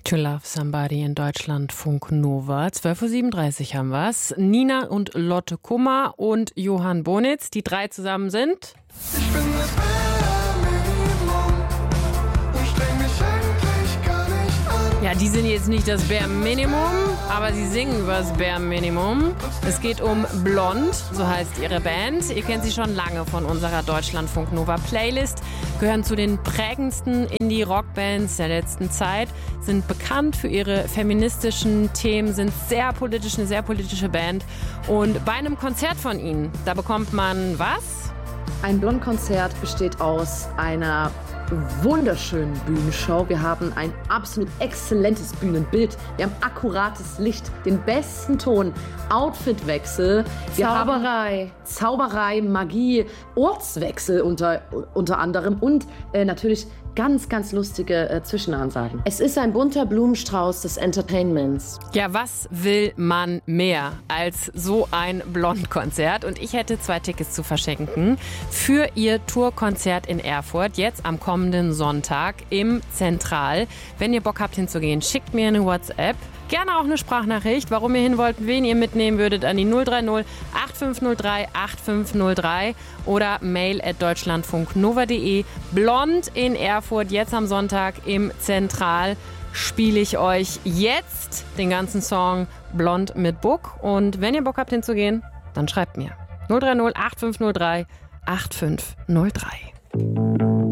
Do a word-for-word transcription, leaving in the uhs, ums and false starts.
To Love Somebody in Deutschlandfunk Nova. zwölf Uhr siebenunddreißig haben wir's. Nina und Lotte Kummer und Johann Bonitz, die drei zusammen sind. Ich bin das Bare-Minimum und streng mich eigentlich gar nicht an. Ja, die sind jetzt nicht das Bare Minimum, aber sie singen über das Bare Minimum. Es geht um Blond, so heißt ihre Band. Ihr kennt sie schon lange von unserer Deutschlandfunk Nova Playlist. Gehören zu den prägendsten Indie-Rock-Bands der letzten Zeit, sind bekannt für ihre feministischen Themen, sind sehr politisch, eine sehr politische Band. Und bei einem Konzert von ihnen, da bekommt man was? Ein Blond-Konzert besteht aus einer wunderschönen Bühnenshow. Wir haben ein absolut exzellentes Bühnenbild. Wir haben akkurates Licht, den besten Ton, Outfitwechsel. Wir Zauberei. haben Zauberei, Magie, Ortswechsel unter, unter anderem und äh, natürlich ganz, ganz lustige äh, Zwischenansagen. Es ist ein bunter Blumenstrauß des Entertainments. Ja, was will man mehr als so ein Blond-Konzert? Und ich hätte zwei Tickets zu verschenken für ihr Tourkonzert in Erfurt, jetzt am kommenden Sonntag im Zentral. Wenn ihr Bock habt hinzugehen, schickt mir eine WhatsApp. Gerne auch eine Sprachnachricht, warum ihr hin wollt, wen ihr mitnehmen würdet, an die null drei null acht fünf null drei acht fünf null drei oder mail at deutschlandfunknova punkt de. Blond in Erfurt, jetzt am Sonntag im Zentral, spiele ich euch jetzt den ganzen Song Blond mit Book. Und wenn ihr Bock habt hinzugehen, dann schreibt mir null drei null acht fünf null drei acht fünf null drei.